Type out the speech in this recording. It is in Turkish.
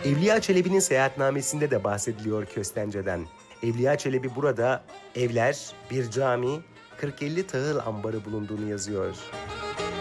Evliya Çelebi'nin seyahatnamesinde de bahsediliyor Köstence'den. Evliya Çelebi burada evler, bir cami, 40-50 tahıl ambarı bulunduğunu yazıyor.